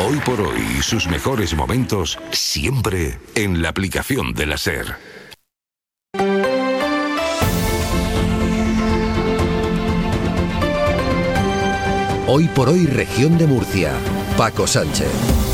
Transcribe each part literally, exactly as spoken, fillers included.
Hoy por hoy, sus mejores momentos siempre en la aplicación de la SER. Hoy por hoy, región de Murcia. Paco Sánchez.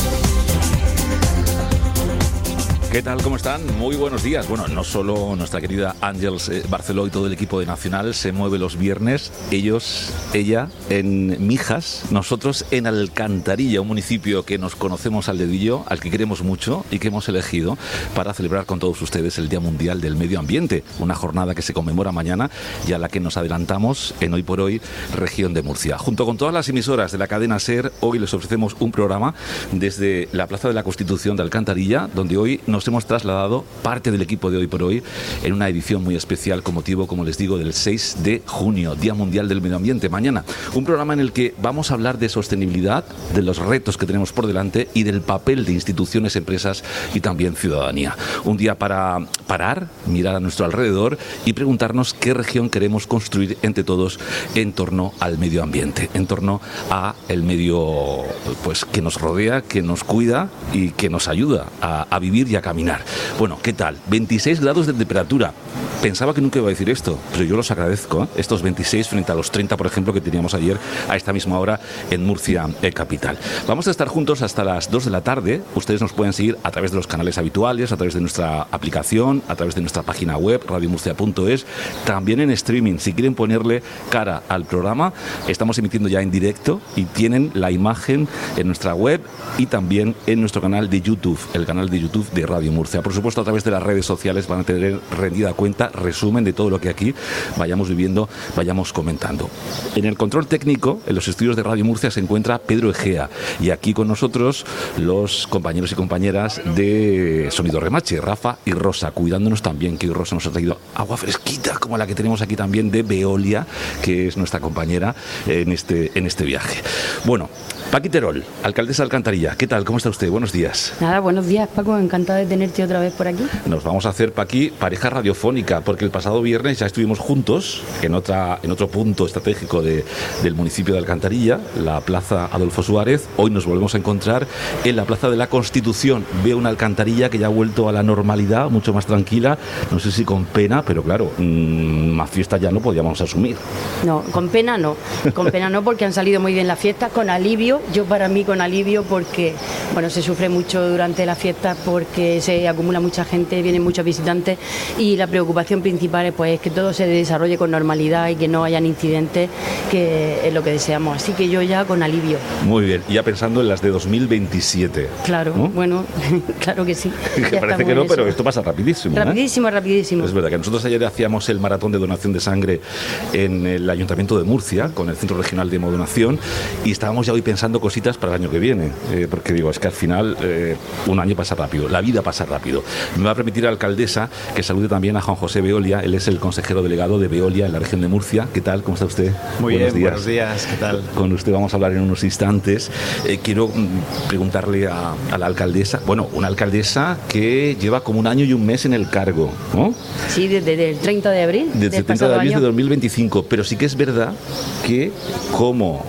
¿Qué tal? ¿Cómo están? Muy buenos días. Bueno, no solo nuestra querida Àngels eh, Barceló y todo el equipo de Nacional se mueve los viernes, ellos, ella en Mijas, nosotros en Alcantarilla, un municipio que nos conocemos al dedillo, al que queremos mucho y que hemos elegido para celebrar con todos ustedes el Día Mundial del Medio Ambiente, una jornada que se conmemora mañana y a la que nos adelantamos en Hoy por Hoy, región de Murcia. Junto con todas las emisoras de la cadena SER, hoy les ofrecemos un programa desde la Plaza de la Constitución de Alcantarilla, donde hoy nos Nos hemos trasladado parte del equipo de Hoy por Hoy en una edición muy especial con motivo, como les digo, del seis de junio, Día Mundial del Medio Ambiente, mañana. Un programa en el que vamos a hablar de sostenibilidad, de los retos que tenemos por delante y del papel de instituciones, empresas y también ciudadanía. Un día para parar, mirar a nuestro alrededor y preguntarnos qué región queremos construir entre todos en torno al medio ambiente, en torno a el medio pues que nos rodea, que nos cuida y que nos ayuda a, a vivir y a caminar. Bueno, ¿qué tal? veintiséis grados de temperatura. Pensaba que nunca iba a decir esto, pero yo los agradezco, ¿eh? Estos veintiséis frente a los treinta, por ejemplo, que teníamos ayer a esta misma hora en Murcia, eh, capital. Vamos a estar juntos hasta las dos de la tarde. Ustedes nos pueden seguir a través de los canales habituales, a través de nuestra aplicación, a través de nuestra página web, radio murcia punto es, también en streaming. Si quieren ponerle cara al programa, estamos emitiendo ya en directo y tienen la imagen en nuestra web y también en nuestro canal de YouTube, el canal de YouTube de Radio Murcia. Por supuesto, a través de las redes sociales van a tener rendida cuenta, resumen de todo lo que aquí vayamos viviendo, vayamos comentando. En el control técnico, en los estudios de Radio Murcia, se encuentra Pedro Egea y aquí con nosotros los compañeros y compañeras de Sonido Remache, Rafa y Rosa, cuidándonos también, que hoy Rosa nos ha traído agua fresquita como la que tenemos aquí también de Veolia, que es nuestra compañera en este, en este viaje. Bueno, Paqui Terol, alcaldesa de Alcantarilla, ¿qué tal? ¿Cómo está usted? Buenos días. Nada, buenos días, Paco, encantada de tenerte otra vez por aquí. Nos vamos a hacer, Paqui, pareja radiofónica, porque el pasado viernes ya estuvimos juntos en otra en otro punto estratégico de, del municipio de Alcantarilla, la Plaza Adolfo Suárez. Hoy nos volvemos a encontrar en la Plaza de la Constitución. Veo una Alcantarilla que ya ha vuelto a la normalidad, mucho más tranquila, no sé si con pena, pero claro, mmm, más fiesta ya no podíamos asumir. No, con pena no, con pena no, porque han salido muy bien las fiestas, con alivio, yo para mí con alivio, porque bueno, se sufre mucho durante las fiestas porque se acumula mucha gente, vienen muchos visitantes y la preocupación principal es, pues, que todo se desarrolle con normalidad y que no hayan incidentes, que es lo que deseamos. Así que yo ya con alivio. Muy bien, ya pensando en las de dos mil veintisiete. Claro, ¿no? Bueno, claro que sí. Que parece que no, pero esto pasa rapidísimo. Rapidísimo, ¿eh? rapidísimo. Es verdad que nosotros ayer hacíamos el maratón de donación de sangre en el Ayuntamiento de Murcia, con el Centro Regional de Hemodonación, y estábamos ya hoy pensando cositas para el año que viene, eh, porque digo, es que al final eh, un año pasa rápido, la vida pasa rápido. Me va a permitir la alcaldesa que salude también a Juan José Veolia, él es el consejero delegado de Veolia en la región de Murcia. ¿Qué tal? ¿Cómo está usted? Muy buenos bien, días. buenos días, ¿qué tal? Con usted vamos a hablar en unos instantes. Eh, quiero preguntarle a, a la alcaldesa, bueno, una alcaldesa que lleva como un año y un mes en el cargo, ¿no? Sí, desde, desde el treinta de abril. Desde el treinta de abril de dos mil veinticinco, pero sí que es verdad que como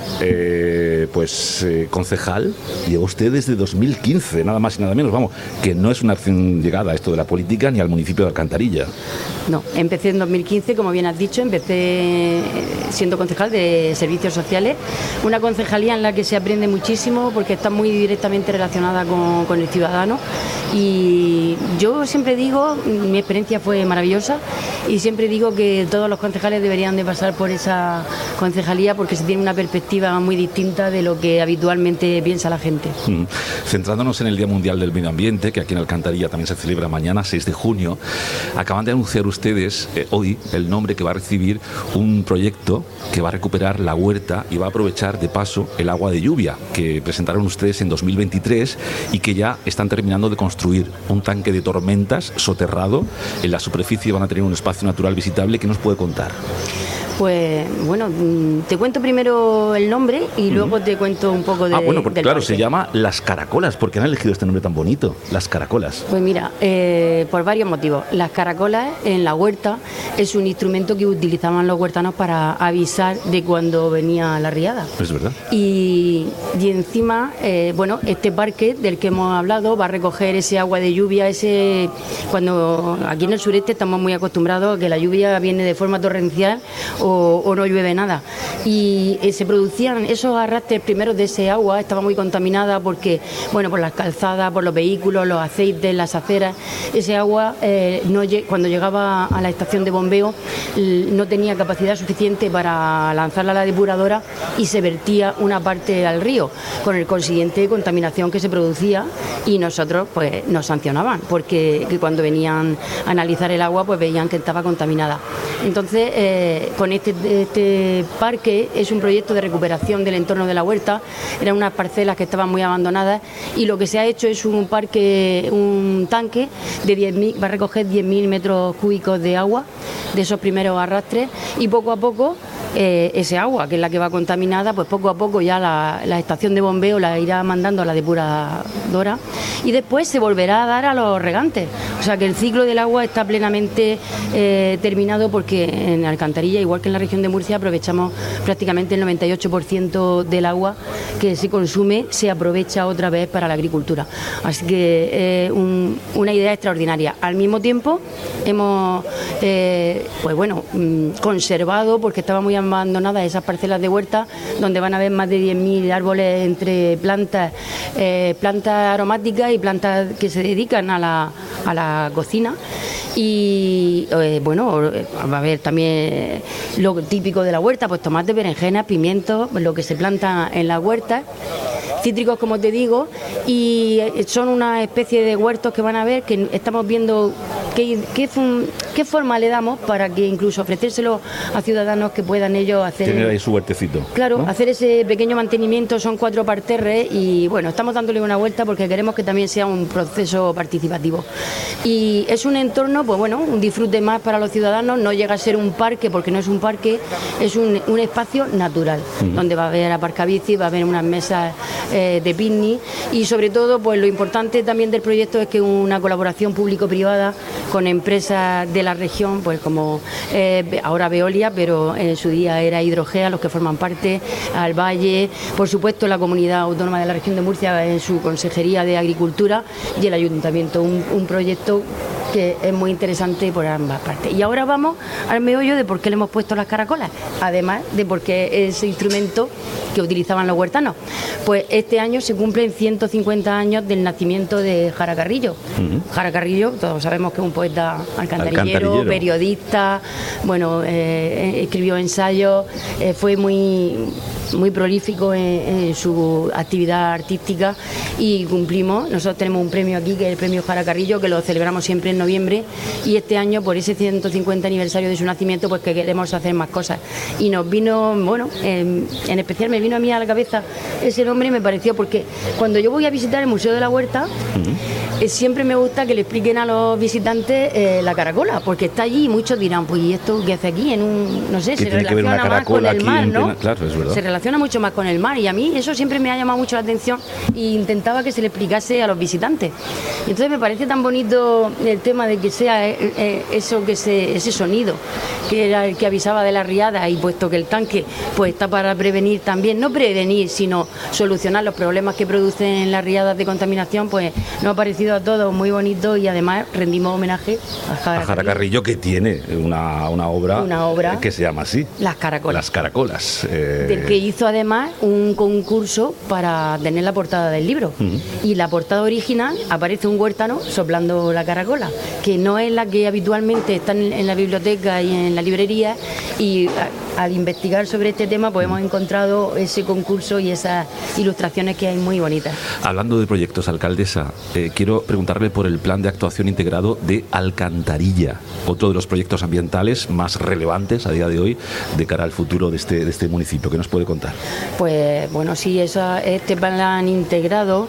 eh, pues eh, concejal lleva usted desde dos mil quince, nada más y nada menos, vamos, que no es una recién llegada a esto de la política ni al municipio de Alcantarilla. No, empecé en dos mil quince, como bien has dicho, empecé siendo concejal de servicios sociales, una concejalía en la que se aprende muchísimo porque está muy directamente relacionada con, con el ciudadano, y yo siempre digo, mi experiencia fue maravillosa y siempre digo que todos los concejales deberían de pasar por esa concejalía porque se tiene una perspectiva muy distinta de lo que habitualmente piensa la gente. Mm. Centrándonos en el Día Mundial del Medio Ambiente, que aquí en Alcantarilla también se celebra mañana, seis de junio, acaban de anunciar ustedes eh, hoy el nombre que va a recibir un proyecto que va a recuperar la huerta y va a aprovechar de paso el agua de lluvia que presentaron ustedes en dos mil veintitrés y que ya están terminando de construir un tanque de tormentas soterrado. En la superficie van a tener un espacio natural visitable. ¿Qué nos puede contar? Pues bueno, te cuento primero el nombre y luego uh-huh. te cuento un poco de... Ah, bueno, porque del claro, parque. Se llama Las Caracolas. ¿Por qué han elegido este nombre tan bonito? Las Caracolas. Pues mira, eh, por varios motivos. Las caracolas en la huerta es un instrumento que utilizaban los huertanos para avisar de cuando venía la riada. Es verdad. Y, y encima, eh, bueno, este parque del que hemos hablado va a recoger ese agua de lluvia, ese cuando aquí en el sureste estamos muy acostumbrados a que la lluvia viene de forma torrencial o, o no llueve nada. Y eh, se producían esos arrastres primeros de ese agua, estaba muy contaminada porque, bueno, por las calzadas, por los vehículos, los aceites, las aceras. Ese agua, eh, no, cuando llegaba a la estación de bombeo, no tenía capacidad suficiente para lanzarla a la depuradora y se vertía una parte al río, con el consiguiente contaminación que se producía, y nosotros pues nos sancionaban porque que cuando venían a analizar el agua pues veían que estaba contaminada. Entonces, eh, con este, este parque es un proyecto de recuperación del entorno de la huerta. Eran unas parcelas que estaban muy abandonadas y lo que se ha hecho es un parque, un tanque de diez mil, va a recoger diez mil metros cúbicos de agua de esos primeros arrastres, y poco a poco eh, ese agua, que es la que va contaminada, pues poco a poco ya la, la estación de bombeo la irá mandando a la depuradora y después se volverá a dar a los regantes. O sea que el ciclo del agua está plenamente eh, terminado, porque en Alcantarilla, igual que en la región de Murcia, aprovechamos prácticamente el noventa y ocho por ciento del agua que se consume, se aprovecha otra vez para la agricultura. Así que eh, un, una idea extraordinaria. Al mismo tiempo hemos eh, pues bueno, conservado, porque estaban muy abandonadas esas parcelas de huerta, donde van a haber más de diez mil árboles entre plantas, eh, plantas aromáticas y plantas que se dedican a la, a la cocina. Y eh, bueno, va a haber también lo típico de la huerta, pues tomate, berenjenas, pimientos, lo que se planta en la huerta, cítricos, como te digo, y son una especie de huertos que van a ver, que estamos viendo qué, qué, qué forma le damos para que incluso ofrecérselo a ciudadanos que puedan ellos hacer... Tener ahí su huertecito. Claro, ¿no? Hacer ese pequeño mantenimiento. Son cuatro parterres y bueno, estamos dándole una vuelta porque queremos que también sea un proceso participativo. Y es un entorno, pues bueno, un disfrute más para los ciudadanos. No llega a ser un parque, porque no es un parque, es un, un espacio natural, uh-huh. donde va a haber aparcabici, va a haber unas mesas eh, de picnic, y sobre todo pues lo importante también del proyecto es que una colaboración público-privada con empresas de la región, pues como eh, ahora Veolia, pero en su día era Hidrogea, los que forman parte, al Valle, por supuesto la Comunidad Autónoma de la Región de Murcia en su Consejería de Agricultura y el Ayuntamiento, un, un proyecto que es muy interesante por ambas partes. Y ahora vamos al meollo de por qué le hemos puesto las caracolas, además de por qué ese instrumento que utilizaban los huertanos. Pues este año se cumplen ciento cincuenta años del nacimiento de Jara Carrillo. Uh-huh. Jara Carrillo, todos sabemos que es un poeta alcantarillero, alcantarillero. periodista, bueno, eh, escribió ensayos, eh, fue muy... muy prolífico en, en su actividad artística, y cumplimos, nosotros tenemos un premio aquí que es el premio Jara Carrillo, que lo celebramos siempre en noviembre, y este año por ese ciento cincuenta aniversario de su nacimiento pues que queremos hacer más cosas, y nos vino, bueno, en, en especial me vino a mí a la cabeza ese nombre, y me pareció, porque cuando yo voy a visitar el Museo de la Huerta, uh-huh. eh, siempre me gusta que le expliquen a los visitantes eh, la caracola, porque está allí y muchos dirán, pues ¿y esto qué hace aquí? En un, no sé, se relaciona más con el mar, ¿no? Plena, claro, es verdad. Se relaciona mucho más con el mar, y a mí eso siempre me ha llamado mucho la atención, e intentaba que se le explicase a los visitantes. Y entonces me parece tan bonito el tema de que sea eh, eso, que se, ese sonido que era el que avisaba de la riada, y puesto que el tanque pues está para prevenir también, no prevenir, sino solucionar los problemas que producen las riadas de contaminación, pues nos ha parecido a todos muy bonito, y además rendimos homenaje a Jara, a Jara Carrillo, que tiene una, una obra, una obra que se llama así, Las Caracolas. Las Caracolas. Eh... Del que hizo además un concurso para tener la portada del libro. Uh-huh. Y la portada original aparece un huértano soplando la caracola, que no es la que habitualmente está en, en la biblioteca y en la librería, y a, al investigar sobre este tema pues hemos encontrado ese concurso y esas ilustraciones que hay muy bonitas. Hablando de proyectos, alcaldesa, eh, quiero preguntarle por el plan de actuación integrado de Alcantarilla, otro de los proyectos ambientales más relevantes a día de hoy de cara al futuro de este, de este municipio. ¿Qué nos puede contar? Pues bueno, sí, esa, este plan integrado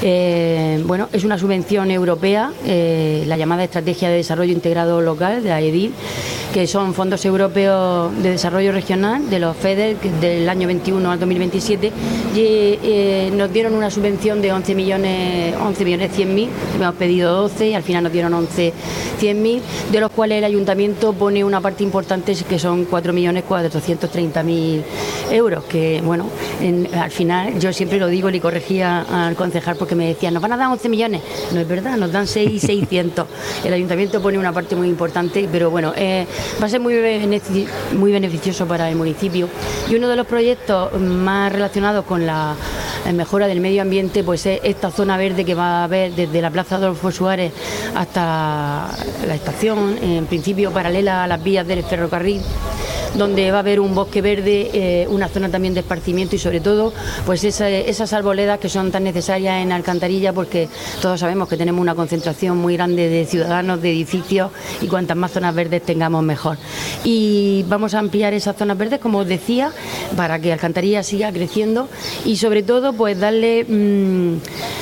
eh, bueno, es una subvención europea, eh, la llamada Estrategia de Desarrollo Integrado Local de la EDIL, que son fondos europeos de desarrollo regional, de los FEDER, del año veintiuno al dos mil veintisiete, y eh, nos dieron una subvención de once millones, once millones cien mil, hemos pedido doce y al final nos dieron once cien mil, de los cuales el ayuntamiento pone una parte importante que son cuatro millones cuatrocientos treinta mil euros, que bueno, en, al final yo siempre lo digo, le corregía al concejal porque me decían, nos van a dar once millones, no es verdad, nos dan seis mil seiscientos, el ayuntamiento pone una parte muy importante, pero bueno, eh, va a ser muy, benefici- muy beneficioso para el municipio, y uno de los proyectos más relacionados con la mejora del medio ambiente pues es esta zona verde que va a haber desde la Plaza Adolfo Suárez hasta la estación, en principio paralela a las vías del ferrocarril, donde va a haber un bosque verde, eh, una zona también de esparcimiento y sobre todo pues esa, esas arboledas que son tan necesarias en Alcantarilla, porque todos sabemos que tenemos una concentración muy grande de ciudadanos, de edificios, y cuantas más zonas verdes tengamos mejor. Y vamos a ampliar esas zonas verdes, como os decía, para que Alcantarilla siga creciendo y sobre todo pues darle... Mmm,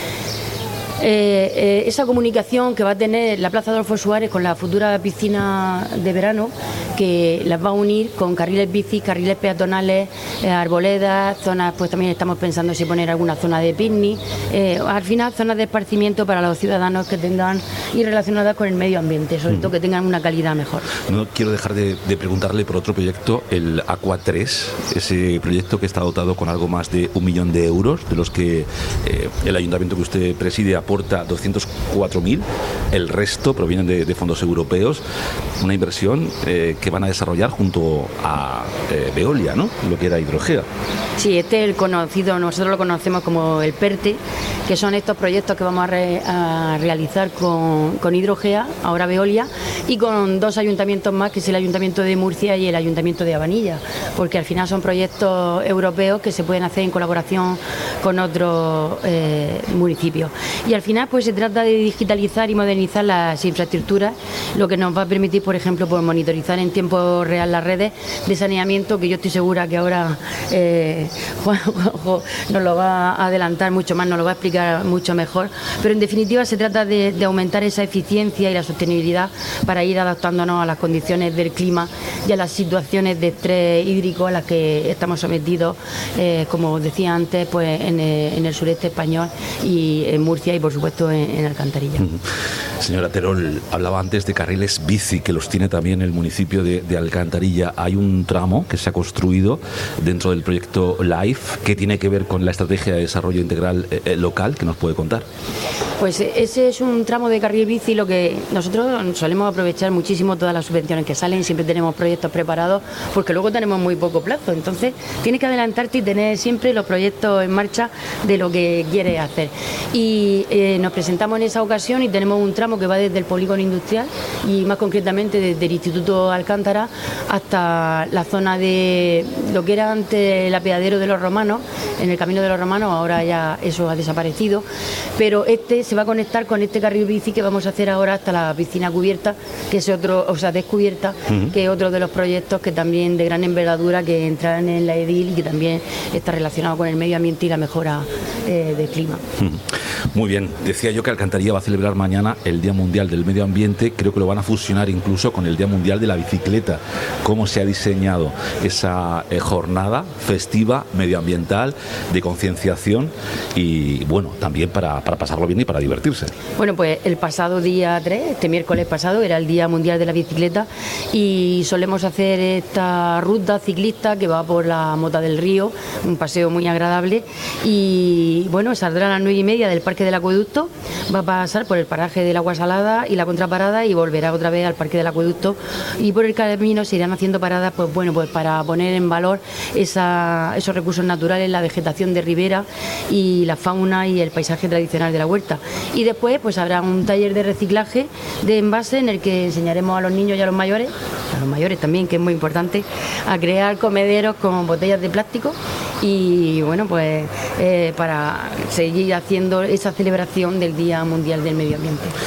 Eh, eh, esa comunicación que va a tener la Plaza Adolfo Suárez con la futura piscina de verano, que las va a unir con carriles bici, carriles peatonales, eh, arboledas, zonas, pues también estamos pensando si poner alguna zona de picnic, eh, al final zonas de esparcimiento para los ciudadanos que tengan y relacionadas con el medio ambiente, sobre todo que tengan una calidad mejor. No quiero dejar de, de preguntarle por otro proyecto, el Aqua tres, ese proyecto que está dotado con algo más de un millón de euros, de los que eh, el ayuntamiento que usted preside aporta doscientos cuatro mil, el resto provienen de, de fondos europeos, una inversión eh, que van a desarrollar junto a eh, Veolia, ¿no? Lo que era Hidrogea. Sí, este es el conocido, nosotros lo conocemos como el PERTE, que son estos proyectos que vamos a, re, a realizar con, con Hidrogea, ahora Veolia, y con dos ayuntamientos más, que es el Ayuntamiento de Murcia y el Ayuntamiento de Abanilla, porque al final son proyectos europeos que se pueden hacer en colaboración con otros eh, municipios. Y al final pues se trata de digitalizar y modernizar las infraestructuras, lo que nos va a permitir, por ejemplo, pues, monitorizar en tiempo real las redes de saneamiento, que yo estoy segura que ahora eh, Juan, Juanjo nos lo va a adelantar mucho más, nos lo va a explicar mucho mejor, pero en definitiva se trata de, de aumentar esa eficiencia y la sostenibilidad para ir adaptándonos a las condiciones del clima y a las situaciones de estrés hídrico a las que estamos sometidos, eh, como os decía antes, pues en el, en el sureste español y en Murcia y por supuesto en, en Alcantarilla. Señora Terol, hablaba antes de carriles bici, que los tiene también el municipio de, de Alcantarilla. Hay un tramo que se ha construido dentro del proyecto LIFE que tiene que ver con la estrategia de desarrollo integral eh, local, que nos puede contar. Pues ese es un tramo de carril bici, lo que nosotros solemos aprovechar muchísimo todas las subvenciones que salen, siempre tenemos proyectos preparados porque luego tenemos muy poco plazo, entonces tienes que adelantarte y tener siempre los proyectos en marcha de lo que quieres hacer. Y eh, nos presentamos en esa ocasión y tenemos un tramo que va desde el polígono industrial y más concretamente desde el Instituto Alcántara hasta la zona de lo que era antes el apeadero de los romanos, en el Camino de los Romanos, ahora ya eso ha desaparecido, pero este se va a conectar con este carril bici que vamos a hacer ahora hasta la piscina cubierta, que es otro, o sea, descubierta, uh-huh. que es otro de los proyectos que también de gran envergadura que entran en la EDIL y que también está relacionado con el medio ambiente y la mejora eh, del clima. Uh-huh. Muy bien, decía yo que Alcantarilla va a celebrar mañana el Día Mundial del Medio Ambiente, creo que lo van a fusionar incluso con el Día Mundial de la Bicicleta. ¿Cómo se ha diseñado esa eh, jornada festiva, medioambiental, de concienciación y, bueno, también para, para pasarlo bien y para divertirse? Bueno, pues el pasado día tres, este miércoles pasado, era el Día Mundial de la Bicicleta y solemos hacer esta ruta ciclista que va por la Mota del Río, un paseo muy agradable y, bueno, saldrá a las nueve y media del Parque del Acueducto, va a pasar por el paraje del Agua Salada y la contraparada y volverá otra vez al Parque del Acueducto y por el camino se irán haciendo paradas, pues bueno, pues para poner en valor esa, esos recursos naturales, la vegetación de ribera y la fauna y el paisaje tradicional de la huerta. Y después pues habrá un taller de reciclaje de envase en el que enseñaremos a los niños y a los mayores, a los mayores también, que es muy importante, a crear comederos con botellas de plástico y bueno, pues eh, para seguir haciendo esa celebración del Día Mundial del Medio Ambiente.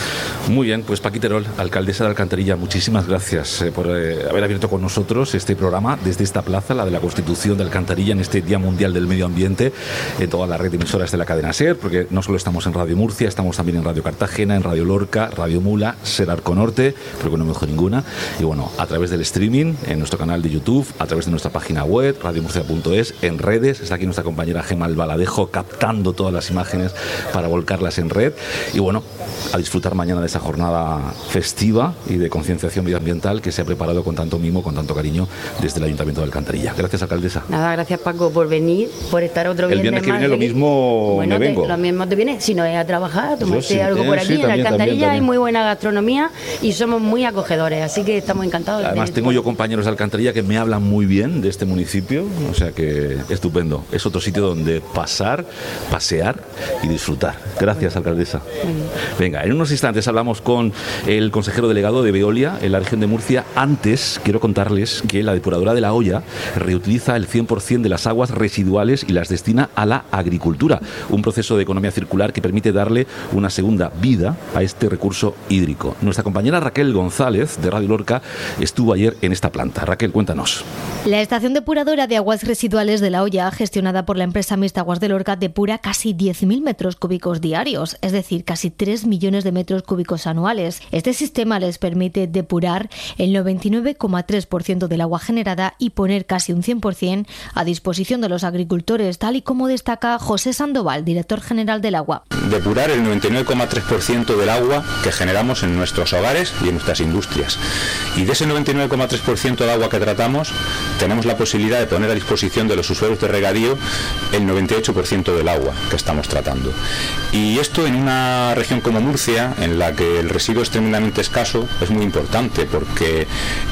Muy bien, pues Paqui Terol, alcaldesa de Alcantarilla, muchísimas gracias eh, por eh, haber abierto con nosotros este programa desde esta plaza, la de la Constitución de Alcantarilla, en este Día Mundial del Medio Ambiente, en toda la red de emisoras de la cadena SER, porque no solo estamos en Radio Murcia, estamos también en Radio Cartagena, en Radio Lorca, Radio Mula, SER Arco Norte, creo que no me dejo ninguna, y bueno, a través del streaming, en nuestro canal de YouTube, a través de nuestra página web, radio murcia punto es, en redes, está aquí nuestra compañera Gemma Albaladejo captando todas las imágenes para volcarlas en red, y bueno, a disfrutar mañana de esa jornada festiva y de concienciación medioambiental que se ha preparado con tanto mimo, con tanto cariño desde el Ayuntamiento de Alcantarilla. Gracias, alcaldesa. Nada, gracias, Paco, por venir, por estar otro viernes. El viernes que más viene lo aquí. mismo Bueno, me vengo. Te, lo mismo te viene, si no es a trabajar, tomarte sí, algo eh, por aquí. sí, en también, Alcantarilla también, también. hay muy buena gastronomía y somos muy acogedores, así que estamos encantados. Además de tengo yo compañeros de Alcantarilla que me hablan muy bien de este municipio, o sea que estupendo. Es otro sitio donde pasar, pasear y disfrutar. Gracias, alcaldesa. Venga, en unos instantes hablamos con el consejero delegado de Veolia en la región de Murcia. Antes quiero contarles que la depuradora de La Hoya reutiliza el cien por ciento de las aguas residuales y las destina a la agricultura, un proceso de economía circular que permite darle una segunda vida a este recurso hídrico. Nuestra compañera Raquel González de Radio Lorca estuvo ayer en esta planta. Raquel, cuéntanos. La estación depuradora de aguas residuales de La Hoya, gestionada por la empresa mixta Aguas de Lorca, depura casi diez mil metros cúbicos diarios, es decir, casi tres millones de metros cúbicos anuales. Este sistema les permite depurar el noventa y nueve coma tres por ciento del agua generada y poner casi un cien por ciento a disposición de los agricultores, tal y como destaca José Sandoval, director general del agua. Depurar el noventa y nueve coma tres por ciento del agua que generamos en nuestros hogares y en nuestras industrias. Y de ese noventa y nueve coma tres por ciento de agua que tratamos, tenemos la posibilidad de poner a disposición de los usuarios de regadío el noventa y ocho por ciento del agua que estamos tratando. Y esto en una región como Murcia, en la que el residuo es tremendamente escaso, es muy importante porque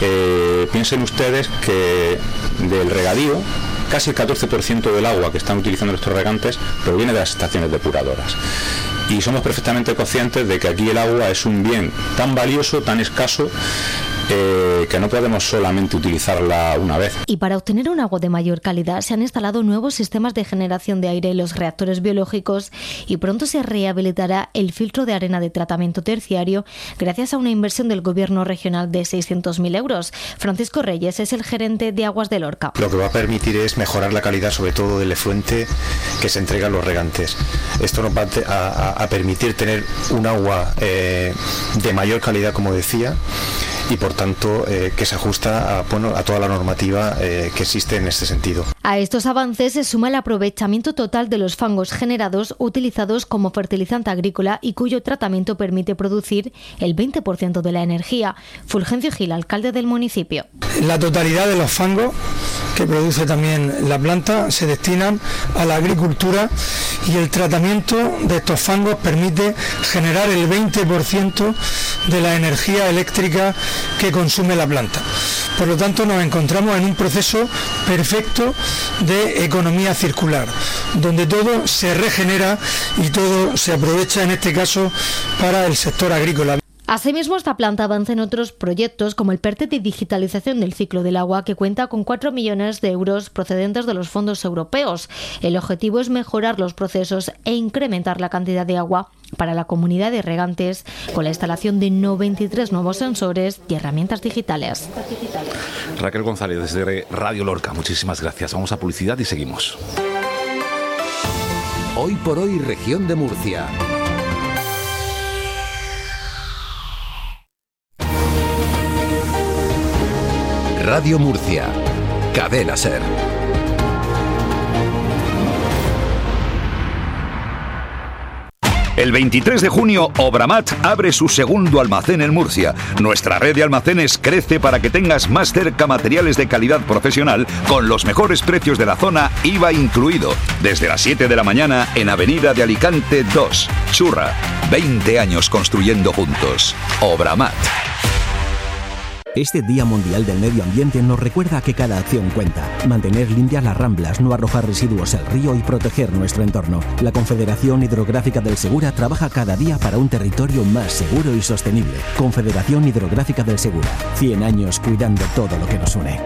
eh, piensen ustedes que del regadío casi el catorce por ciento del agua que están utilizando nuestros regantes proviene de las estaciones depuradoras. Y somos perfectamente conscientes de que aquí el agua es un bien tan valioso, tan escaso, Eh, que no podemos solamente utilizarla una vez. Y para obtener un agua de mayor calidad se han instalado nuevos sistemas de generación de aire en los reactores biológicos y pronto se rehabilitará el filtro de arena de tratamiento terciario gracias a una inversión del gobierno regional de seiscientos mil euros. Francisco Reyes es el gerente de Aguas de Lorca. Lo que va a permitir es mejorar la calidad, sobre todo del efluente que se entrega a los regantes. Esto nos va a, a, a permitir tener un agua eh, de mayor calidad, como decía, y por tanto eh, que se ajusta a, bueno, a toda la normativa eh, que existe en este sentido. A estos avances se suma el aprovechamiento total de los fangos generados utilizados como fertilizante agrícola y cuyo tratamiento permite producir el veinte por ciento de la energía. Fulgencio Gil, alcalde del municipio. La totalidad de los fangos que produce también la planta se destinan a la agricultura y el tratamiento de estos fangos permite generar el veinte por ciento de la energía eléctrica que consume la planta. Por lo tanto, nos encontramos en un proceso perfecto de economía circular, donde todo se regenera y todo se aprovecha, en este caso, para el sector agrícola. Asimismo, esta planta avanza en otros proyectos como el PERTE de digitalización del ciclo del agua, que cuenta con cuatro millones de euros procedentes de los fondos europeos. El objetivo es mejorar los procesos e incrementar la cantidad de agua para la comunidad de regantes con la instalación de noventa y tres nuevos sensores y herramientas digitales. Raquel González desde Radio Lorca, muchísimas gracias. Vamos a publicidad y seguimos. Hoy por hoy, región de Murcia. Radio Murcia, Cadena SER. El veintitrés de junio, Obramat abre su segundo almacén en Murcia. Nuestra red de almacenes crece para que tengas más cerca materiales de calidad profesional con los mejores precios de la zona, I V A incluido. Desde las siete de la mañana en Avenida de Alicante dos, Churra. veinte años construyendo juntos. Obramat. Este Día Mundial del Medio Ambiente nos recuerda que cada acción cuenta. Mantener limpias las ramblas, no arrojar residuos al río y proteger nuestro entorno. La Confederación Hidrográfica del Segura trabaja cada día para un territorio más seguro y sostenible. Confederación Hidrográfica del Segura. cien años cuidando todo lo que nos une.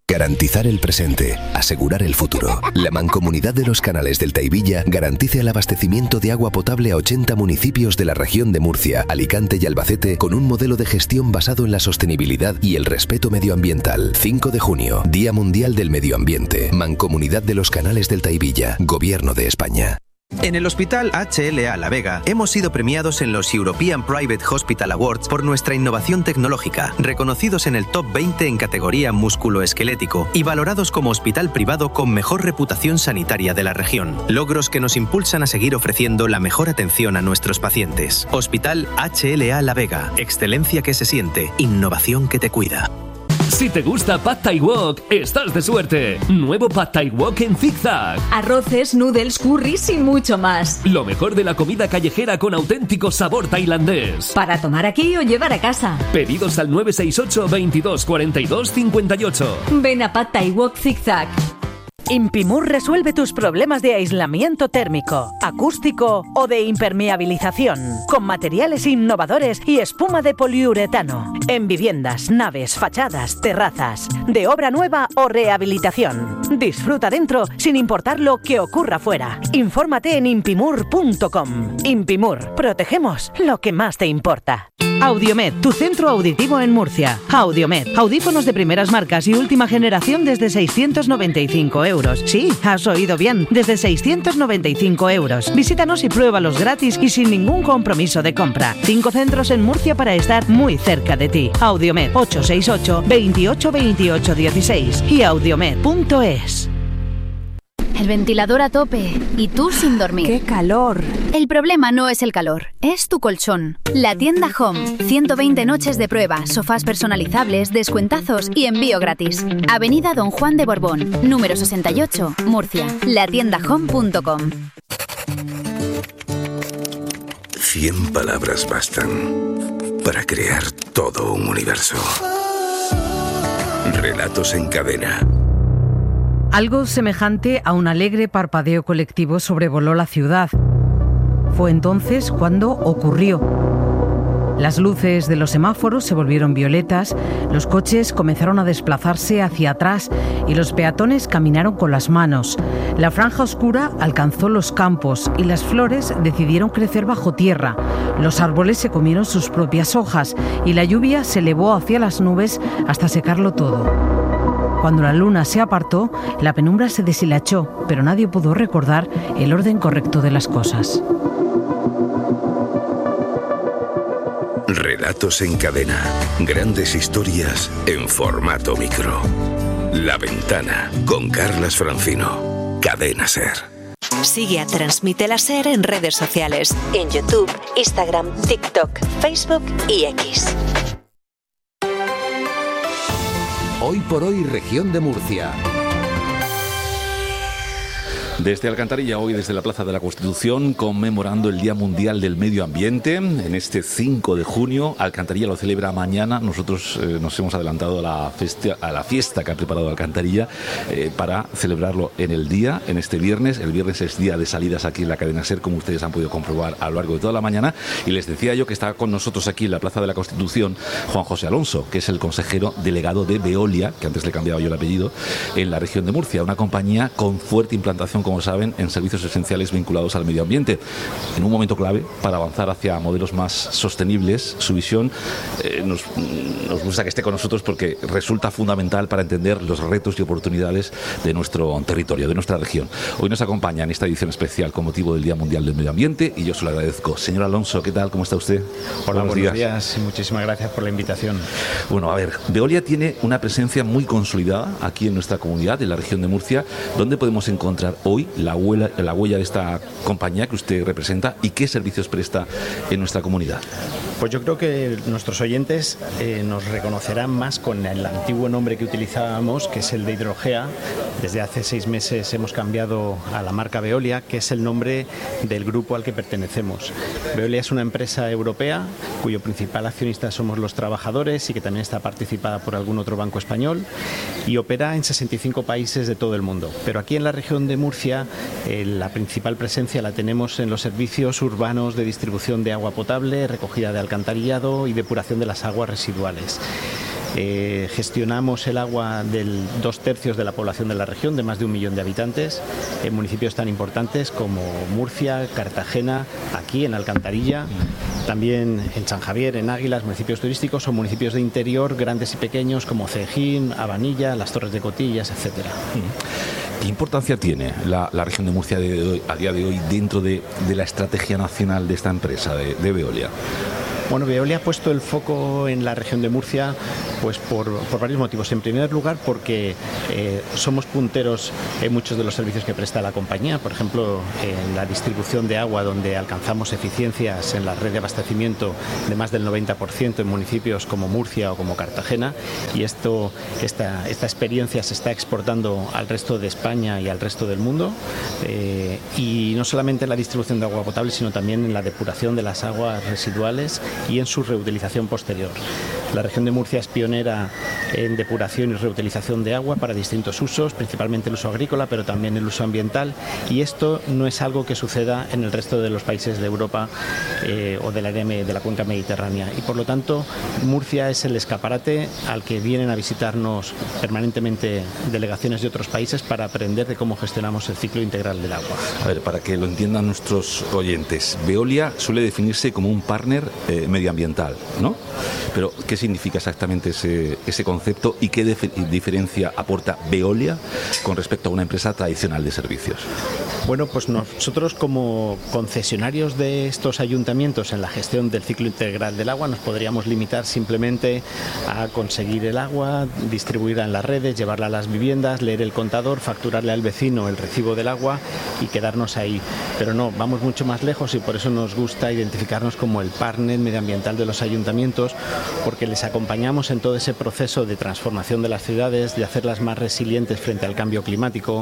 Garantizar el presente, asegurar el futuro. La Mancomunidad de los Canales del Taivilla garantiza el abastecimiento de agua potable a ochenta municipios de la región de Murcia, Alicante y Albacete con un modelo de gestión basado en la sostenibilidad y el respeto medioambiental. cinco de junio, Día Mundial del Medio Ambiente. Mancomunidad de los Canales del Taivilla, Gobierno de España. En el Hospital H L A La Vega hemos sido premiados en los European Private Hospital Awards por nuestra innovación tecnológica, reconocidos en el top veinte en categoría músculo-esquelético y valorados como hospital privado con mejor reputación sanitaria de la región. Logros que nos impulsan a seguir ofreciendo la mejor atención a nuestros pacientes. Hospital H L A La Vega, excelencia que se siente, innovación que te cuida. Si te gusta Pad Thai Wok, estás de suerte. Nuevo Pad Thai Wok en zigzag. Arroces, noodles, curries y mucho más. Lo mejor de la comida callejera con auténtico sabor tailandés. Para tomar aquí o llevar a casa. Pedidos al nueve seis ocho, veintidós, cuarenta y dos, cincuenta y ocho. Ven a Pad Thai Wok zigzag. Impimur resuelve tus problemas de aislamiento térmico, acústico o de impermeabilización, con materiales innovadores y espuma de poliuretano, en viviendas, naves, fachadas, terrazas, de obra nueva o rehabilitación. Disfruta dentro sin importar lo que ocurra fuera. Infórmate en impimur punto com. Impimur, protegemos lo que más te importa. Audiomed, tu centro auditivo en Murcia. Audiomed, audífonos de primeras marcas y última generación desde seiscientos noventa y cinco euros. Sí, has oído bien, desde seiscientos noventa y cinco euros. Visítanos y pruébalos gratis y sin ningún compromiso de compra. Cinco centros en Murcia para estar muy cerca de ti. Audiomed, ocho seis ocho, veintiocho, veintiocho, dieciséis y audiomed punto es. El ventilador a tope y tú sin dormir. ¡Qué calor! El problema no es el calor, es tu colchón. La tienda Home. ciento veinte noches de prueba, sofás personalizables, descuentazos y envío gratis. Avenida Don Juan de Borbón, número sesenta y ocho, Murcia. la tienda home punto com. Cien palabras bastan para crear todo un universo. Relatos en cadena. Algo semejante a un alegre parpadeo colectivo sobrevoló la ciudad. Fue entonces cuando ocurrió. Las luces de los semáforos se volvieron violetas, los coches comenzaron a desplazarse hacia atrás y los peatones caminaron con las manos. La franja oscura alcanzó los campos y las flores decidieron crecer bajo tierra. Los árboles se comieron sus propias hojas y la lluvia se elevó hacia las nubes hasta secarlo todo. Cuando la luna se apartó, la penumbra se deshilachó, pero nadie pudo recordar el orden correcto de las cosas. Relatos en cadena. Grandes historias en formato micro. La Ventana con Carlas Francino. Cadena SER. Sigue a Transmite la SER en redes sociales. En YouTube, Instagram, TikTok, Facebook y X. Hoy por hoy, región de Murcia. Desde Alcantarilla, hoy desde la Plaza de la Constitución, conmemorando el Día Mundial del Medio Ambiente. En este cinco de junio, Alcantarilla lo celebra mañana. Nosotros eh, nos hemos adelantado a la, fiesta, a la fiesta que ha preparado Alcantarilla eh, para celebrarlo en el día, en este viernes. El viernes es día de salidas aquí en la cadena SER, como ustedes han podido comprobar a lo largo de toda la mañana. Y les decía yo que está con nosotros aquí en la Plaza de la Constitución Juan José Alonso, que es el consejero delegado de Veolia, que antes le he cambiado yo el apellido, en la región de Murcia. Una compañía con fuerte implantación, como saben, en servicios esenciales vinculados al medio ambiente. En un momento clave para avanzar hacia modelos más sostenibles, su visión eh, nos, nos gusta que esté con nosotros porque resulta fundamental para entender los retos y oportunidades de nuestro territorio, de nuestra región. Hoy nos acompaña en esta edición especial con motivo del Día Mundial del Medio Ambiente y yo se lo agradezco. Señor Alonso, ¿qué tal? ¿Cómo está usted? Hola, buenos, buenos días. días. Muchísimas gracias por la invitación. Bueno, a ver, Veolia tiene una presencia muy consolidada aquí en nuestra comunidad, en la región de Murcia. ¿Dónde podemos encontrar hoy la huella, la huella de esta compañía que usted representa y qué servicios presta en nuestra comunidad? Pues yo creo que nuestros oyentes eh, nos reconocerán más con el antiguo nombre que utilizábamos, que es el de Hidrogea. Desde hace seis meses hemos cambiado a la marca Veolia, que es el nombre del grupo al que pertenecemos. Veolia es una empresa europea cuyo principal accionista somos los trabajadores y que también está participada por algún otro banco español y opera en sesenta y cinco países de todo el mundo. Pero aquí en la región de Murcia eh, la principal presencia la tenemos en los servicios urbanos de distribución de agua potable, recogida de alcantarillado y depuración de las aguas residuales. Eh, gestionamos el agua de dos tercios de la población de la región, de más de un millón de habitantes, en municipios tan importantes como Murcia, Cartagena, aquí en Alcantarilla, también en San Javier, en Águilas, municipios turísticos o municipios de interior, grandes y pequeños como Cejín, Abanilla, las Torres de Cotillas, etcétera. ¿Qué importancia tiene la, la región de Murcia de hoy, a día de hoy dentro de, de la estrategia nacional de esta empresa, de, de Veolia? Bueno, Veolia ha puesto el foco en la región de Murcia pues por, por varios motivos. En primer lugar, porque eh, somos punteros en muchos de los servicios que presta la compañía. Por ejemplo, en la distribución de agua, donde alcanzamos eficiencias en la red de abastecimiento de más del noventa por ciento en municipios como Murcia o como Cartagena. Y esto, esta, esta experiencia se está exportando al resto de España y al resto del mundo. Eh, y no solamente en la distribución de agua potable, sino también en la depuración de las aguas residuales y en su reutilización posterior. La región de Murcia es pionera en depuración y reutilización de agua para distintos usos, principalmente el uso agrícola, pero también el uso ambiental, y esto no es algo que suceda en el resto de los países de Europa eh, o del área de la cuenca mediterránea. Y por lo tanto, Murcia es el escaparate al que vienen a visitarnos permanentemente delegaciones de otros países para aprender de cómo gestionamos el ciclo integral del agua. A ver, para que lo entiendan nuestros oyentes, Veolia suele definirse como un partner eh, medioambiental, ¿no? Pero, ¿qué significa exactamente ese, ese concepto y qué dif- diferencia aporta Veolia con respecto a una empresa tradicional de servicios? Bueno, pues nosotros como concesionarios de estos ayuntamientos en la gestión del ciclo integral del agua nos podríamos limitar simplemente a conseguir el agua, distribuirla en las redes, llevarla a las viviendas, leer el contador, facturarle al vecino el recibo del agua y quedarnos ahí. Pero no, vamos mucho más lejos y por eso nos gusta identificarnos como el partner medioambiental de los ayuntamientos, porque les acompañamos en todo ese proceso de transformación de las ciudades, de hacerlas más resilientes frente al cambio climático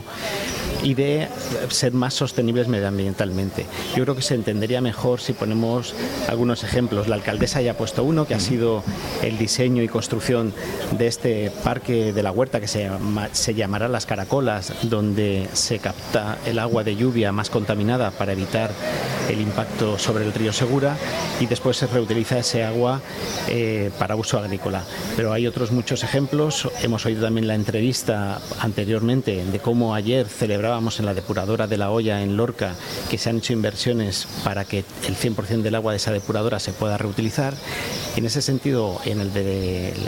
y de ser más sostenibles medioambientalmente. Yo creo que se entendería mejor si ponemos algunos ejemplos. La alcaldesa ya ha puesto uno, que ha sido el diseño y construcción de este parque de la huerta que se, llama, se llamará Las Caracolas, donde se capta el agua de lluvia más contaminada para evitar el impacto sobre el río Segura y después se reutiliza ese agua eh, para uso agrícola. Pero hay otros muchos ejemplos. Hemos oído también la entrevista anteriormente de cómo ayer celebrábamos en la depuradora de La Hoya en Lorca que se han hecho inversiones para que el cien por ciento del agua de esa depuradora se pueda reutilizar. En ese sentido, en el de el, el,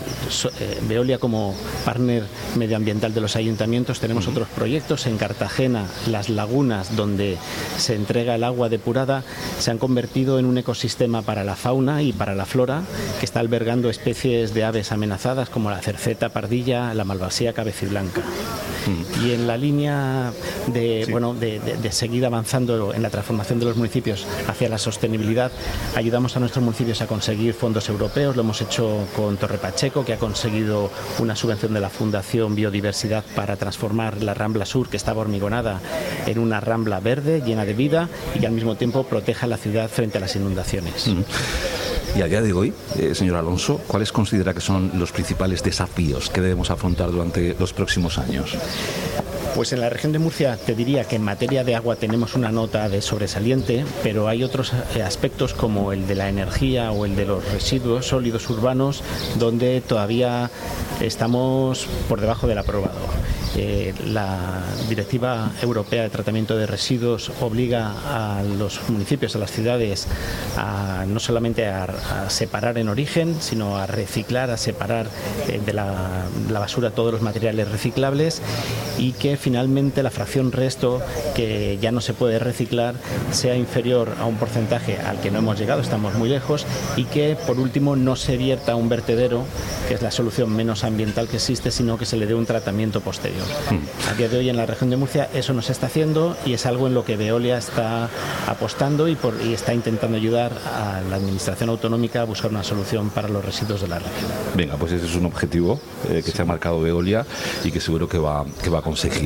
el, Veolia como partner medioambiental de los ayuntamientos, tenemos uh-huh. otros proyectos. En Cartagena, las lagunas donde se entrega el agua depurada se han convertido en un ecosistema para la fauna y para la flora que está albergando especies de aves amenazadas como la cerceta pardilla, la malvasía cabeciblanca. Uh-huh. Y en la línea de, sí. bueno, de, de, de seguir avanzando en la transformación de los municipios hacia la sostenibilidad, ayudamos a nuestros municipios a conseguir fondos europeos. Lo hemos hecho con Torre Pacheco, que ha conseguido una subvención de la Fundación Biodiversidad para transformar la Rambla Sur, que estaba hormigonada, en una rambla verde, llena de vida y que al mismo tiempo proteja la ciudad frente a las inundaciones. Mm. Y a día de hoy, eh, señor Alonso, ¿cuáles considera que son los principales desafíos que debemos afrontar durante los próximos años? Pues en la región de Murcia te diría que en materia de agua tenemos una nota de sobresaliente, pero hay otros aspectos como el de la energía o el de los residuos sólidos urbanos donde todavía estamos por debajo del aprobado. Eh, la Directiva Europea de Tratamiento de Residuos obliga a los municipios, a las ciudades, a no solamente a, a separar en origen, sino a reciclar, a separar eh, de la, la basura todos los materiales reciclables y que finalmente la fracción resto, que ya no se puede reciclar, sea inferior a un porcentaje al que no hemos llegado, estamos muy lejos, y que por último no se vierta a un vertedero, que es la solución menos ambiental que existe, sino que se le dé un tratamiento posterior. A día de hoy en la región de Murcia eso no se está haciendo y es algo en lo que Veolia está apostando y, por, y está intentando ayudar a la administración autonómica a buscar una solución para los residuos de la región. Venga, pues ese es un objetivo eh, que sí. se ha marcado Veolia y que seguro que va, que va a conseguir.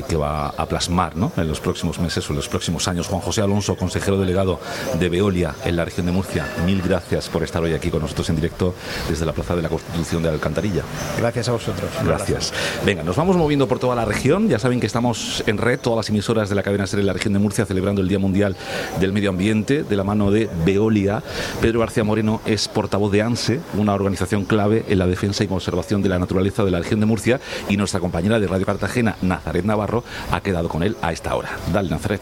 y que va a plasmar, ¿no?, en los próximos meses o en los próximos años. Juan José Alonso, consejero delegado de Veolia en la región de Murcia, mil gracias por estar hoy aquí con nosotros en directo desde la Plaza de la Constitución de Alcantarilla. Gracias a vosotros. Gracias. Venga, nos vamos moviendo por toda la región. Ya saben que estamos en red, todas las emisoras de la cadena SER en la región de Murcia, celebrando el Día Mundial del Medio Ambiente de la mano de Veolia. Pedro García Moreno es portavoz de ANSE, una organización clave en la defensa y conservación de la naturaleza de la región de Murcia, y nuestra compañera de Radio Cartagena, Nazaret Navarro, ha quedado con él a esta hora. Dale, Nazaret.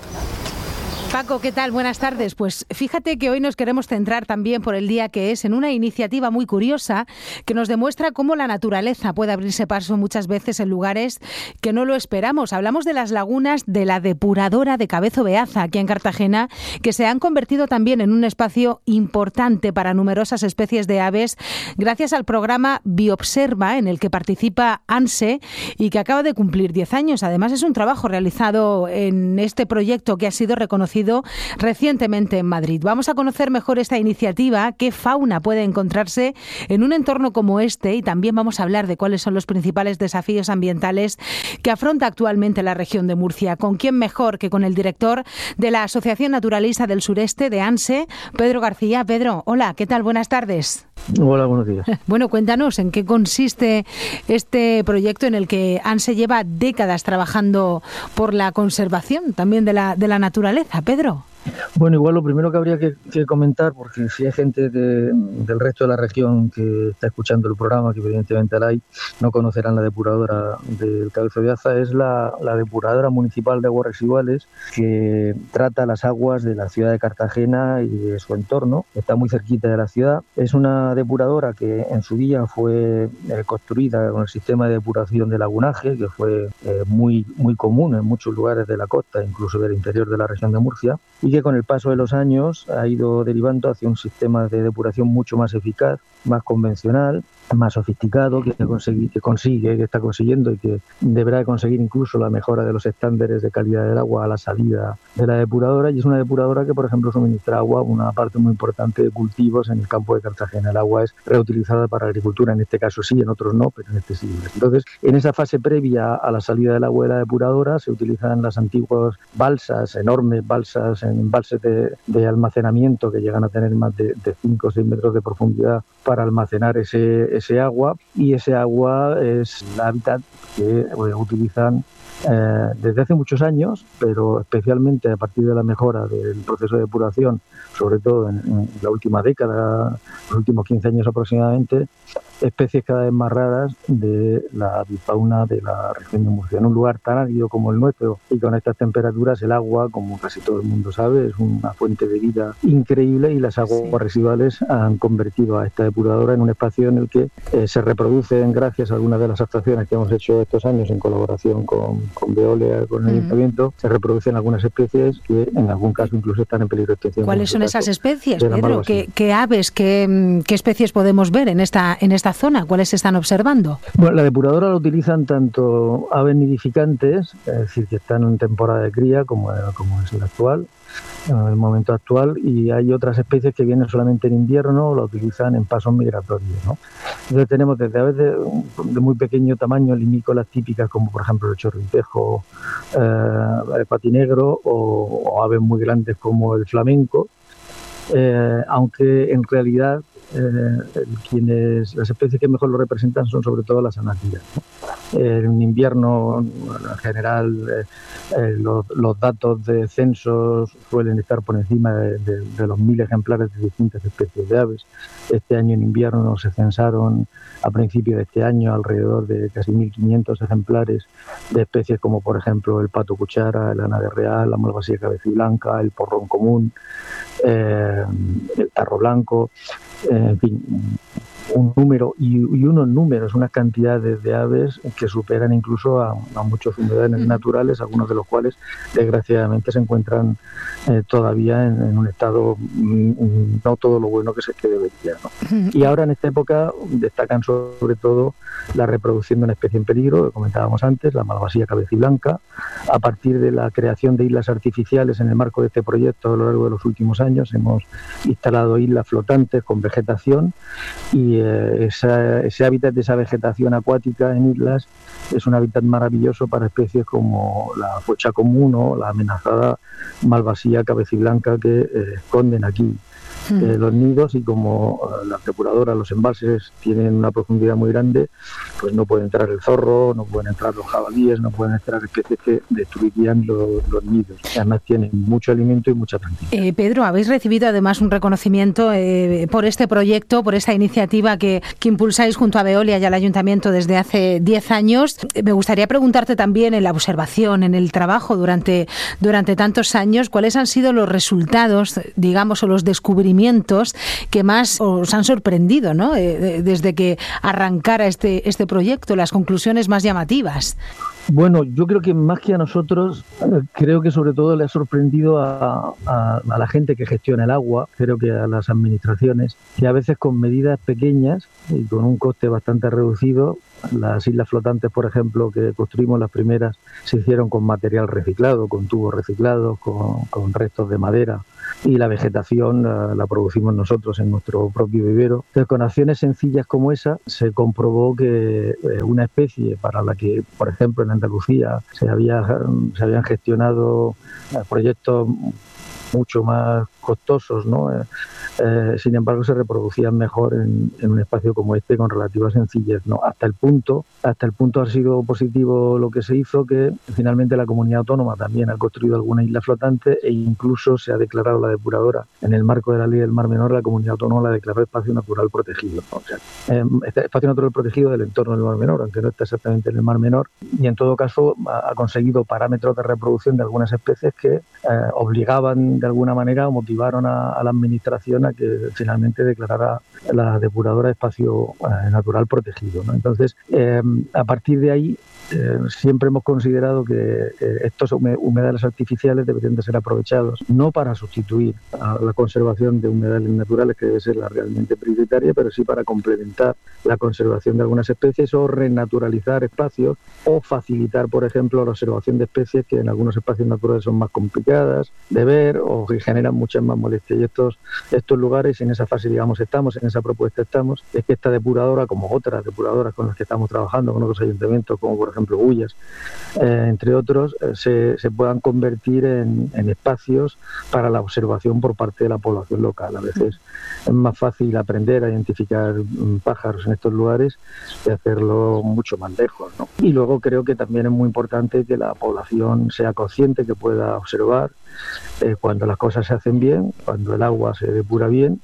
Paco, ¿qué tal? Buenas tardes. Pues fíjate que hoy nos queremos centrar también, por el día que es, en una iniciativa muy curiosa que nos demuestra cómo la naturaleza puede abrirse paso muchas veces en lugares que no lo esperamos. Hablamos de las lagunas de la depuradora de Cabezo Beaza, aquí en Cartagena, que se han convertido también en un espacio importante para numerosas especies de aves, gracias al programa Biobserva, en el que participa ANSE y que acaba de cumplir diez años. Además, es un trabajo realizado en este proyecto que ha sido reconocido recientemente en Madrid. Vamos a conocer mejor esta iniciativa, qué fauna puede encontrarse en un entorno como este, y también vamos a hablar de cuáles son los principales desafíos ambientales que afronta actualmente la región de Murcia. ¿Con quién mejor que con el director de la Asociación Naturalista del Sureste de ANSE, Pedro García? Pedro, hola, ¿qué tal? Buenas tardes. Hola, buenos días. Bueno, cuéntanos en qué consiste este proyecto en el que ANSE lleva décadas trabajando por la conservación también de la, de la naturaleza. Pedro. Bueno, igual lo primero que habría que, que comentar, porque si hay gente de, del resto de la región que está escuchando el programa, que evidentemente la hay, no conocerán la depuradora del Cabezo Beaza, es la, la depuradora municipal de aguas residuales que trata las aguas de la ciudad de Cartagena y de su entorno. Está muy cerquita de la ciudad. Es una depuradora que en su día fue eh, construida con el sistema de depuración de lagunaje, que fue eh, muy, muy común en muchos lugares de la costa, incluso del interior de la región de Murcia, y que con el paso de los años ha ido derivando hacia un sistema de depuración mucho más eficaz, más convencional, más sofisticado, que, consigue, que consigue, que está consiguiendo y que deberá conseguir incluso la mejora de los estándares de calidad del agua a la salida de la depuradora. Y es una depuradora que, por ejemplo, suministra agua a una parte muy importante de cultivos en el campo de Cartagena. El agua es reutilizada para la agricultura, en este caso sí, en otros no, pero en este sí. Entonces, en esa fase previa a la salida del agua de la depuradora se utilizan las antiguas balsas, enormes balsas, en embalses de, de almacenamiento que llegan a tener más de cinco o seis metros de profundidad para almacenar ese, ese agua, y ese agua es el hábitat que bueno, utilizan eh, desde hace muchos años, pero especialmente a partir de la mejora del proceso de depuración, sobre todo en, en la última década, los últimos quince años aproximadamente, especies cada vez más raras de la avifauna de la región de Murcia. En un lugar tan árido como el nuestro y con estas temperaturas, el agua, como casi todo el mundo sabe, es una fuente de vida increíble, y las aguas sí. residuales han convertido a esta depuradora en un espacio en el que eh, se reproducen, gracias a algunas de las actuaciones que hemos hecho estos años en colaboración con, con Veolia, con el uh-huh. Ayuntamiento, se reproducen algunas especies que en algún caso incluso están en peligro de extinción. ¿Cuáles son esas especies, Pedro? ¿Qué, ¿Qué aves, qué, qué especies podemos ver en esta, en esta zona? ¿Cuáles se están observando? Bueno, la depuradora la utilizan tanto aves nidificantes, es decir, que están en temporada de cría, como, como es el actual, en el momento actual, y hay otras especies que vienen solamente en invierno o la utilizan en pasos migratorios, ¿no? Entonces tenemos desde aves de, de muy pequeño tamaño, limícolas típicas como por ejemplo el chorritejo, eh, el patinegro, o, o aves muy grandes como el flamenco, eh, aunque en realidad Eh, quienes las especies que mejor lo representan son sobre todo las anatías, ¿no? Eh, en invierno, en general, eh, eh, los, los datos de censos suelen estar por encima de, de, de los mil ejemplares de distintas especies de aves. Este año en invierno se censaron a principios de este año alrededor de casi mil quinientos ejemplares de especies como por ejemplo el pato cuchara, el ánade real, la malvasía cabeciblanca, el porrón común, eh, el tarro blanco, eh, en fin, un número y, y unos números, unas cantidades de aves que superan incluso a, a muchos humedales naturales, algunos de los cuales desgraciadamente se encuentran eh, todavía en, en un estado mm, no todo lo bueno que se que debería, ¿no? Y ahora en esta época destacan sobre todo la reproducción de una especie en peligro, que comentábamos antes, la malvasía cabeciblanca, a partir de la creación de islas artificiales en el marco de este proyecto a lo largo de los últimos años. Hemos instalado islas flotantes con vegetación y eh, esa, ese hábitat de esa vegetación acuática en islas es un hábitat maravilloso para especies como la focha común o la amenazada malvasía cabeciblanca que eh, esconden aquí eh, los nidos, y como eh, las depuradoras, los embalses tienen una profundidad muy grande, pues no puede entrar el zorro, no pueden entrar los jabalíes, no pueden entrar especies que destruirían los, los nidos. Además tienen mucho alimento y mucha plantilla. Eh, Pedro, habéis recibido además un reconocimiento eh, por este proyecto, por esta iniciativa que, que impulsáis junto a Veolia y al Ayuntamiento desde hace diez años. Me gustaría preguntarte también, en la observación, en el trabajo durante, durante tantos años, ¿cuáles han sido los resultados, digamos, o los descubrimientos que más os han sorprendido, ¿no? Eh, desde que arrancara este, este proyecto, las conclusiones más llamativas? Bueno, yo creo que más que a nosotros, creo que sobre todo le ha sorprendido a, a, a la gente que gestiona el agua, creo que a las administraciones, que a veces con medidas pequeñas y con un coste bastante reducido, las islas flotantes, por ejemplo, que construimos las primeras, se hicieron con material reciclado, con tubos reciclados, con, con restos de madera, y la vegetación la, la producimos nosotros en nuestro propio vivero. Entonces, con acciones sencillas como esa, se comprobó que eh, una especie para la que, por ejemplo, en Andalucía se, había, se habían gestionado eh, proyectos mucho más costosos, ¿no? Eh, eh, sin embargo, se reproducían mejor en, en un espacio como este con relativa sencillez, ¿no? Hasta el punto, hasta el punto ha sido positivo lo que se hizo, que finalmente la comunidad autónoma también ha construido alguna isla flotante e incluso se ha declarado la depuradora en el marco de la Ley del Mar Menor. La comunidad autónoma la declaró espacio natural protegido, ¿no? O sea, eh, este espacio natural protegido del entorno del Mar Menor, aunque no está exactamente en el Mar Menor, y en todo caso ha, ha conseguido parámetros de reproducción de algunas especies que eh, obligaban de alguna manera o motivaron a, a la administración a que finalmente declarara la depuradora espacio eh, natural protegido, ¿no? Entonces, eh, a partir de ahí, eh, siempre hemos considerado que eh, estos humedales artificiales deberían de ser aprovechados, no para sustituir a la conservación de humedales naturales, que debe ser la realmente prioritaria, pero sí para complementar la conservación de algunas especies o renaturalizar espacios o facilitar, por ejemplo, la observación de especies que en algunos espacios naturales son más complicadas de ver o que generan muchas más molestias. Y estos, estos lugares, en esa fase, digamos, estamos, en esa propuesta estamos, es que esta depuradora, como otras depuradoras con las que estamos trabajando, con otros ayuntamientos, como por ejemplo Bullas, eh, entre otros, eh, se, se puedan convertir en, en espacios para la observación por parte de la población local. A veces es más fácil aprender a identificar um, pájaros en estos lugares que hacerlo mucho más lejos, ¿no? Y luego creo que también es muy importante que la población sea consciente, que pueda observar eh, cuando las cosas se hacen bien, cuando el agua se depura bien,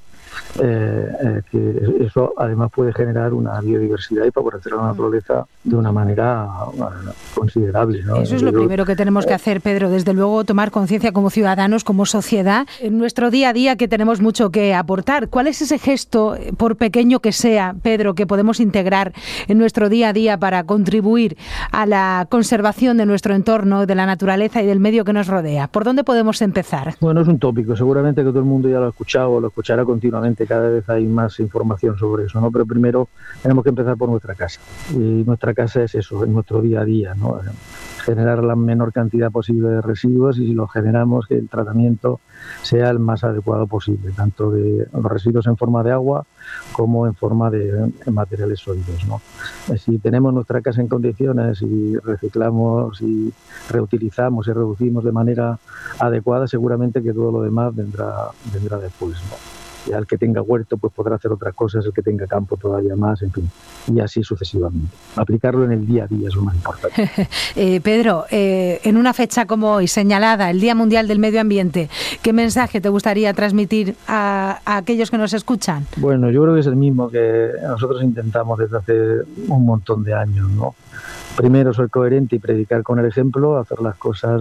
eh, eh, que eso además puede generar una biodiversidad y favorecer a la naturaleza de una manera uh, considerable, ¿no? Eso es lo primero que tenemos que hacer, Pedro, desde luego tomar conciencia como ciudadanos, como sociedad, en nuestro día a día, que tenemos mucho que aportar. ¿Cuál es ese gesto, por pequeño que sea, Pedro, que podemos integrar en nuestro día a día para contribuir a la conservación de nuestro entorno, de la naturaleza y del medio que nos rodea? ¿Por dónde podemos empezar? Bueno, es un tópico, seguramente que todo el mundo ya lo ha escuchado o lo escuchará continuamente. Cada vez hay más información sobre eso, ¿no? Pero primero tenemos que empezar por nuestra casa, y nuestra casa es eso, es nuestro día a día, ¿no? Generar la menor cantidad posible de residuos, y si los generamos, que el tratamiento sea el más adecuado posible, tanto de los residuos en forma de agua como en forma de materiales sólidos, ¿no? Si tenemos nuestra casa en condiciones y reciclamos y reutilizamos y reducimos de manera adecuada, seguramente que todo lo demás vendrá, vendrá después, ¿no? Y al que tenga huerto pues podrá hacer otras cosas, el que tenga campo todavía más, en fin, y así sucesivamente. Aplicarlo en el día a día es lo más importante. eh, Pedro, eh, en una fecha como hoy, señalada, el Día Mundial del Medio Ambiente, ¿qué mensaje te gustaría transmitir a, a aquellos que nos escuchan? Bueno, yo creo que es el mismo que nosotros intentamos desde hace un montón de años, ¿no? Primero, ser coherente y predicar con el ejemplo, hacer las cosas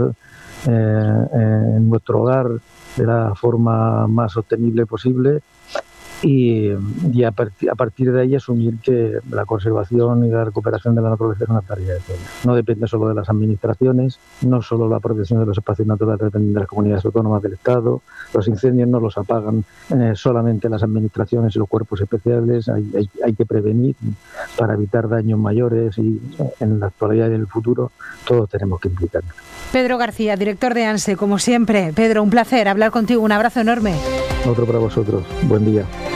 eh, en nuestro hogar de la forma más sostenible posible, y, y a, partir, a partir de ahí asumir que la conservación y la recuperación de la naturaleza es una tarea de todos. No depende solo de las administraciones, no solo la protección de los espacios naturales depende de las comunidades autónomas del Estado, los incendios no los apagan eh, solamente las administraciones y los cuerpos especiales, hay, hay, hay que prevenir para evitar daños mayores, y en la actualidad y en el futuro todos tenemos que implicarnos. Pedro García, director de ANSE, como siempre. Pedro, un placer hablar contigo, un abrazo enorme. Otro para vosotros, buen día.